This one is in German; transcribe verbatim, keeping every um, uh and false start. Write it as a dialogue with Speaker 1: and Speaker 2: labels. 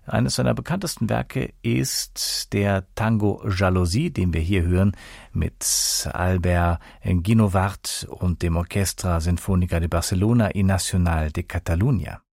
Speaker 1: Eines seiner bekanntesten Werke ist der Tango Jalousie, den wir hier hören mit Albert Guinovart und dem Orchestra Sinfónica de Barcelona y Nacional de Catalunya.